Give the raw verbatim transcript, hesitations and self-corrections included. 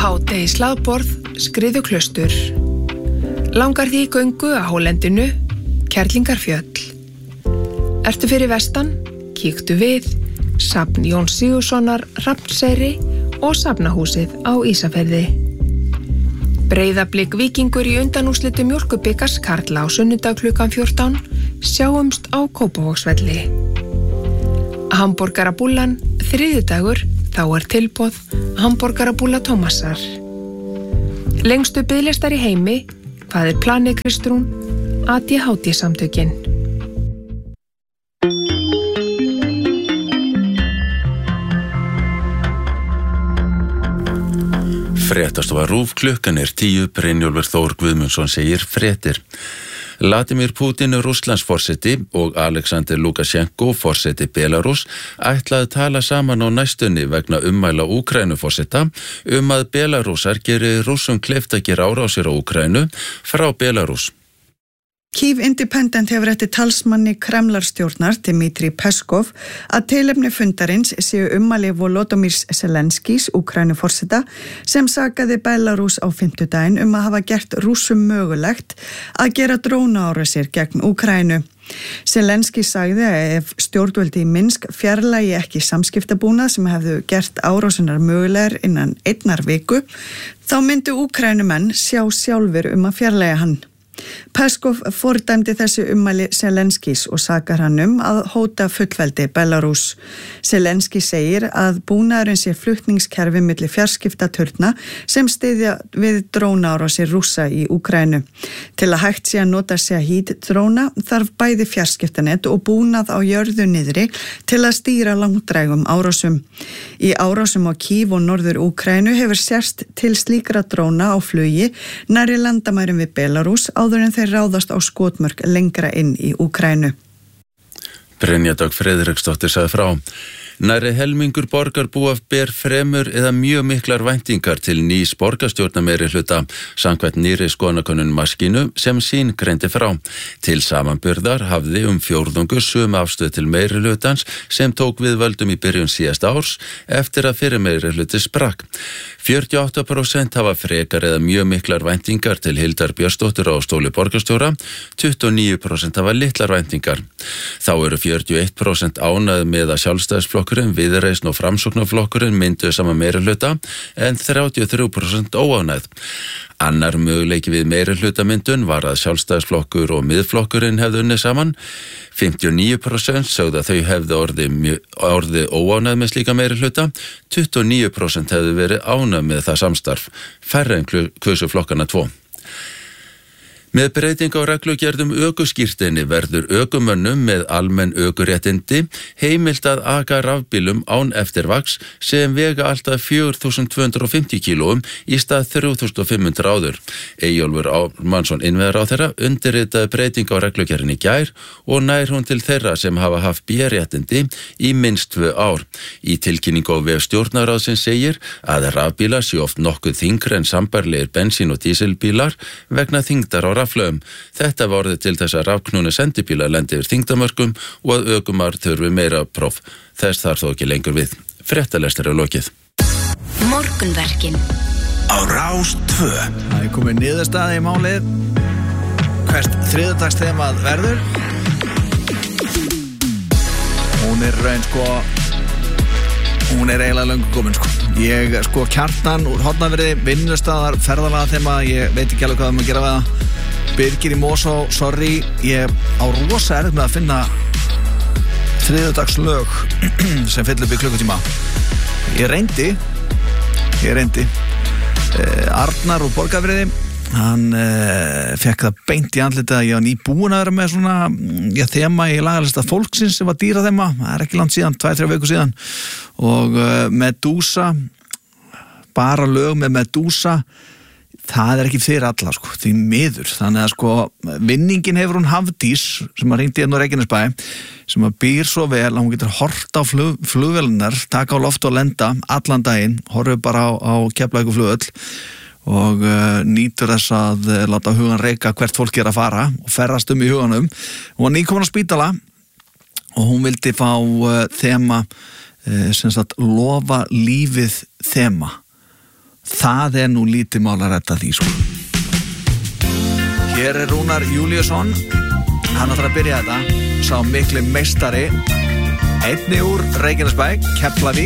Hádegi slaðborð, Skriðuklaustur. Langar því í göngu á hálendinu, Kerlingarfjöll. Ertu fyrir vestan, kíktu við, safn Jóns Sigurðssonar, Hrafnseyri og safnahúsið á Ísafirði. Breiðablik Víkingur í undanúrslitu Mjólkurbikars karla á sunnudag klukkan fjórtán, sjáumst á Kópavogsvelli. Hamborgarabúllan, þriðjudagur, þá er tilboð Hamborgarabúlla Tómasar. Lengstu biðlistar í heimi, hvað er planið Kristrún, A D H D-samtökin. Fréttastofa RÚV, klukkan er tíu, Brynjólfur Þór Guðmundsson segir fréttir. Vladimir Putin, Rússlandsforseti og Alexander Lukashenko, forseti Belarús, ætlaði tala saman á næstunni vegna ummæla Úkraínuforseta um að Belarúsar geri Rússum kleift að gera árásir á Úkraínu frá Belarús. Kyiv Independent hefur eftir talsmanni Kremlarstjórnar Dmitri Peskov að tilefni fundarins séu ummæli Volodymyrs Zelenskís, Úkraínuforseta, sem sakaði Belarús á fimmtudaginn um að hafa gert Rússum mögulegt að gera drónaárásir gegn Úkraínu. Zelenskí sagði að ef stjórnvöldi í Minsk fjarlægi ekki samskiptabúnað sem hefðu gert árásunar mögulegar innan einnar viku, þá myndu Úkraínumenn sjá sjálfur um að fjarlæga hann. Peskov fordæmdi þessi ummæli Zelenskís og sakar hann um að hóta fullveldi Belarús. Zelenskí segir að búnaðurinn sé flutningskerfi milli fjarskiptaturna sem styðja við drónaárásir Rússa í Úkraínu. Til að hægt sé að nota Shahid dróna þarf bæði fjarskiptanet og búnað á jörðu niðri til að stýra langdrægum árásum. Í árásum á Kyiv og norður Úkraínu hefur sérst til slíkra dróna á flugi nærri landamærum við Belarús áður en þeir ráðast á skotmörk lengra inn í Úkraínu. Brynja Dögg Friðriksdóttir sagði frá. Nærri helmingur borgarbúa ber fremur eða mjög miklar væntingar til nýs borgarstjórnarmeirihluta samkvæmt nýrri skoðanakönnun Maskínu sem sín greindi frá. Til samanburðar hafði um fjórðungur sömu afstöðu til meirihlutans sem tók við völdum í byrjun síðasta árs eftir að fyrir meirihluti sprakk. fjörutíu og átta prósent hafa frekar eða mjög miklar væntingar til Hildar Björnsdóttur á stóli borgarstjóra, tuttugu og níu prósent hafa litlar væntingar. Þá eru fjörutíu og eitt prósent ánægð með að Sjálfstæðisflokkurinn, Viðreisn og Framsóknarflokkurinn myndu sama meirihluta en þrjátíu og þrjú prósent óánægð. Annar möguleiki við meirihlutamyndun var að Sjálfstæðisflokkur og Miðflokkurinn hefðu unnið saman. fimmtíu og níu prósent sögðu að þau hefðu orðið, orðið óánægð með slíka meirihluta, tuttugu og níu prósent hefðu verið ánægð með það samstarf, færri en kusu flokkana tvo. Með breyting á reglugerðum ökuskírteini verður ökumönnum með almenn ökuréttindi heimilt að aka rafbílum án eftirvaks sem vega alltaf fjögur þúsund tvö hundruð og fimmtíu kílóum í stað þrjú þúsund fimm hundruð áður. Eyjólfur Ármannsson innviðaráðherra undirritaði breyting á reglugerðinni í gær og nær hún til þeirra sem hafa haft B-réttindi í minnst tvö ár. Í tilkynningu á vef stjórnarráðsins segir að rafbílar sé oft nokkuð þyngri en sambærilegir bensín- og dísilbílar vegna þyngdar á raflögum. Þetta var orðið til þess að rafknúni sendibílar lendi yfir þyngdarmörkum og að ökumar þurfi meira próf. Þess þarf þó ekki lengur við. Fréttalestur er lokið. Morgunverkin á Rás tvö. Það er komið niðurstaða í málið. Hvert þriðjudagsþemað verður? Hún er raun sko Hún er eiginlega löngu komin sko. Ég sko Kjartan úr Hornafirði, vinnustaðar, ferðalaga þema, ég veit ekki alveg hvað það maður gera við það. Birgir í Mosó, sorry, ég á rosa erfitt með að finna þriðjudagslög sem fyll upp í klukkutíma. Ég reyndi, ég reyndi. Eh, Arnar úr Borgarfirði, hann eh, fekk það beint í andlitið að ég var nýbúin að vera með svona já, þema í lagalista fólksins sem var dýra þema, það er ekki langt síðan, tvær, þrjár vikur síðan og eh, Medusa, bara lög með Medusa, það er ekki fyrir alla sko, því miður, þannig að sko vinningin hefur hún Hafdís sem að ringdi hérna á Reykjanesbæ sem að býr svo vel að hún getur hort á flug, flugvélunar, taka á loft og lenda allan daginn, horfið bara á, á Keflavíkurflugvöll og uh, nýtur þess að uh, láta hugan reika hvert fólk er að fara og ferrast um í huganum. Hún var nýkomin á spítala og hún vildi fá uh, þema uh, sem sagt lofa lífið þema. það er nú lítið mál að redda því sko. Hér er Rúnar Júlíusson, hann ætlar að byrja þetta, sá mikli meistari, einni úr Reykjanesbæ, Keflavík,